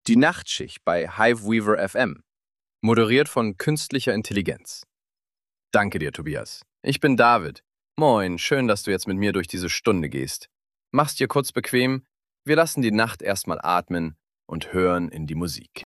Die Nachtschicht bei Hiveweaver FM, moderiert von künstlicher Intelligenz. Danke dir, Tobias. Ich bin David. Moin, schön, dass du jetzt mit mir durch diese Stunde gehst. Mach's dir kurz bequem, wir lassen die Nacht erstmal atmen und hören in die Musik.